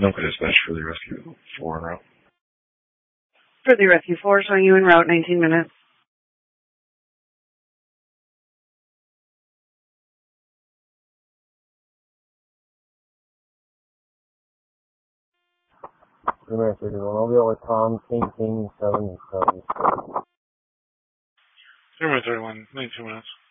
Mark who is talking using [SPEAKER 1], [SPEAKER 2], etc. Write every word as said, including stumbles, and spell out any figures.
[SPEAKER 1] Okay, dispatch for the rescue four en route.
[SPEAKER 2] For the rescue four, showing you en route, nineteen minutes.
[SPEAKER 3] Premier thirty-one, I'll be out with Tom, King King seven seven.
[SPEAKER 4] Premier thirty-one, nineteen minutes.